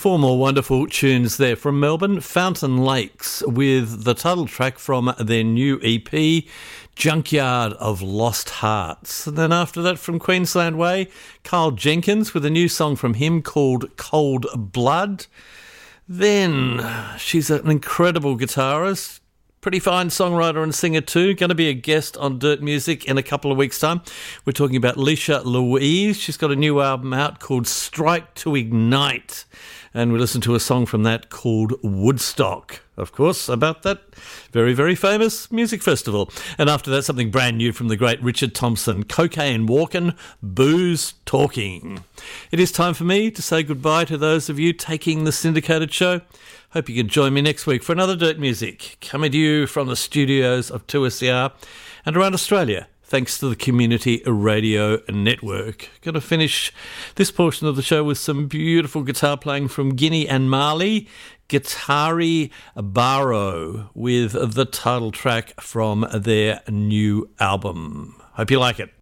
Four more wonderful tunes there from Melbourne. Fountain Lakes with the title track from their new EP, Junkyard of Lost Hearts. And then after that from Queensland Way, Kyle Jenkins with a new song from him called Cold Blood. Then she's an incredible guitarist, pretty fine songwriter and singer too. Going to be a guest on Dirt Music in a couple of weeks' time. We're talking about Leisha Louise. She's got a new album out called Strike to Ignite. And we listened to a song from that called Woodstock, of course, about that very, very famous music festival. And after that, something brand new from the great Richard Thompson, Cocaine Walkin', Booze Talking. It is time for me to say goodbye to those of you taking the syndicated show. Hope you can join me next week for another Dirt Music, coming to you from the studios of 2SER and around Australia, thanks to the Community Radio Network. Going to finish this portion of the show with some beautiful guitar playing from Guinea and Mali, Guitari Baro, with the title track from their new album. Hope you like it.